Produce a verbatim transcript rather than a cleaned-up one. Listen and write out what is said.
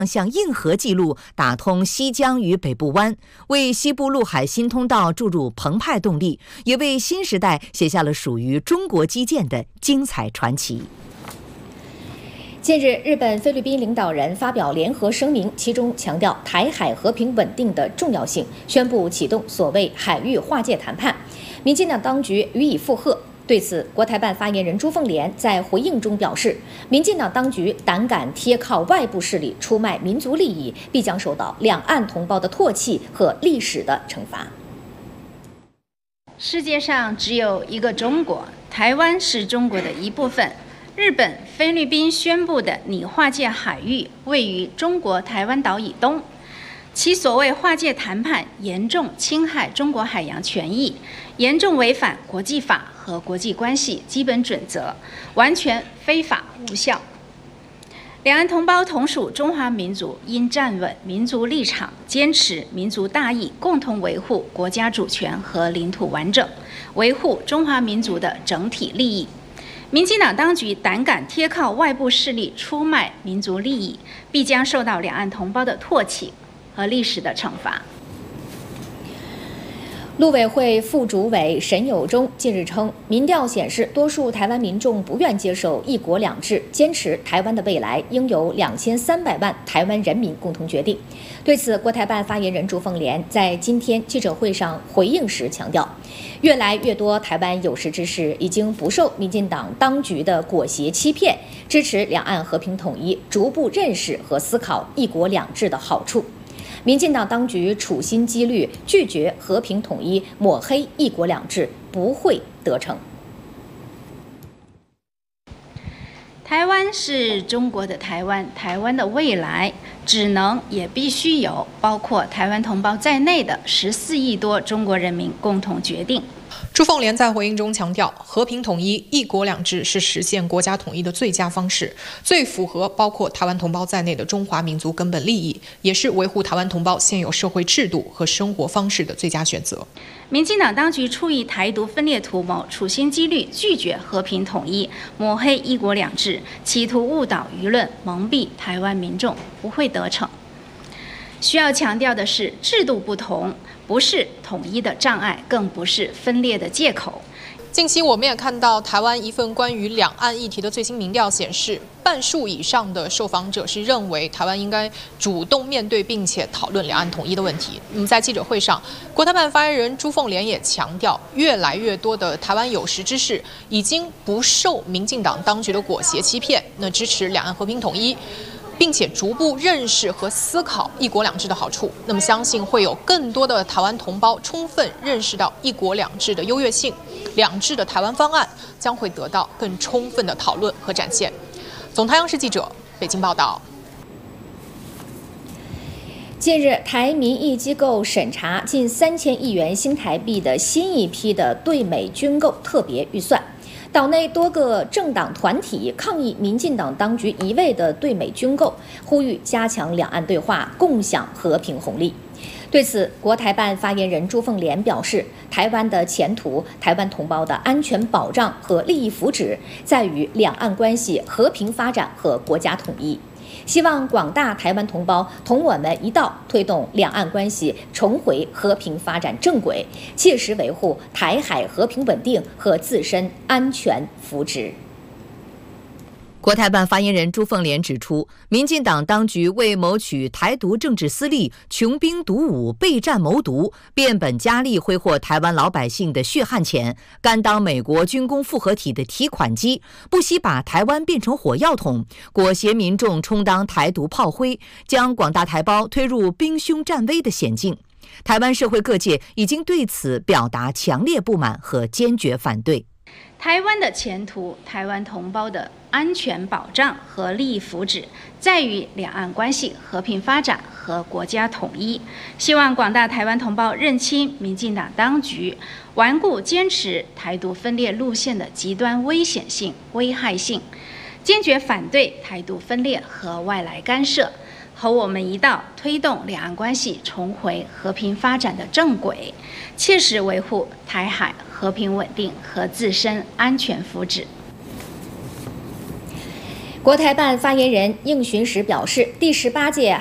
向印河纪录打通西江与北部湾，为西部陆海新通道注入澎湃动力，也为新时代写下了属于中国基建的精彩传奇。 近日，日本、菲律宾领导人发表联合声明，其中强调台海和平稳定的重要性，宣布启动所谓海域划界谈判。民进党当局予以附和。对此，国台办发言人朱凤莲在回应中表示，民进党当局胆敢贴靠外部势力出卖民族利益，必将受到两岸同胞的唾弃和历史的惩罚。 世界上只有一个中国，台湾是中国的一部分。日本、菲律宾宣布的拟划界海域位于中国台湾岛以东，其所谓划界谈判严重侵害中国海洋权益，严重违反国际法和国际关系基本准则，完全非法无效。两岸同胞同属中华民族，应站稳民族立场，坚持民族大义，共同维护国家主权和领土完整，维护中华民族的整体利益。民进党当局胆敢贴靠外部势力出卖民族利益，必将受到两岸同胞的唾弃和历史的惩罚。 陆委会副主委沈友忠近日称，民调显示，多数台湾民众不愿接受一国两制，坚持台湾的未来应由两千三百万台湾人民共同决定。对此，国台办发言人朱凤莲在今天记者会上回应时强调，越来越多台湾有识之士已经不受民进党当局的裹挟欺骗，支持两岸和平统一，逐步认识和思考一国两制的好处。民进党当局处心积虑拒绝和平统一，抹黑一国两制，不会得逞。 台湾是中国的台湾，台湾的未来只能也必须由包括台湾同胞在内的十四亿多中国人民共同决定。 朱凤莲在回应中强调，和平统一、一国两制是实现国家统一的最佳方式，最符合包括台湾同胞在内的中华民族根本利益，也是维护台湾同胞现有社会制度和生活方式的最佳选择。 民进党当局出于台独分裂图谋，处心积虑拒绝和平统一，抹黑一国两制，企图误导舆论，蒙蔽台湾民众，不会得逞。需要强调的是，制度不同不是统一的障碍，更不是分裂的借口。 近期我们也看到台湾一份关于两岸议题的最新民调显示，半数以上的受访者是认为台湾应该主动面对并且讨论两岸统一的问题。那么在记者会上，国台办发言人朱凤莲也强调，越来越多的台湾有识之士已经不受民进党当局的裹挟欺骗，那支持两岸和平统一，并且逐步认识和思考一国两制的好处。那么相信会有更多的台湾同胞充分认识到一国两制的优越性，两制的台湾方案将会得到更充分的讨论和展现。总台央视记者北京报道。 近日，台民意机构审查近三千亿元新台币的新一批的对美军购特别预算。岛内多个政党团体抗议民进党当局一味的对美军购，呼吁加强两岸对话，共享和平红利。对此，国台办发言人朱凤莲表示，台湾的前途、台湾同胞的安全保障和利益福祉，在于两岸关系和平发展和国家统一。希望广大台湾同胞同我们一道，推动两岸关系重回和平发展正轨，切实维护台海和平稳定和自身安全福祉。 国台办发言人朱凤莲指出，民进党当局为谋取台独政治私利，穷兵黩武、备战谋独，变本加厉挥霍台湾老百姓的血汗钱，甘当美国军工复合体的提款机，不惜把台湾变成火药桶，裹挟民众充当台独炮灰，将广大台胞推入兵凶战危的险境。台湾社会各界已经对此表达强烈不满和坚决反对。 台湾的前途、台湾同胞的安全保障和利益福祉，在于两岸关系和平发展和国家统一。希望广大台湾同胞认清民进党当局顽固坚持台独分裂路线的极端危险性、危害性，坚决反对台独分裂和外来干涉，和我们一道推动两岸关系重回和平发展的正轨，切实维护台海和平稳定和自身安全福祉。 国台办发言人应询时表示，第十八届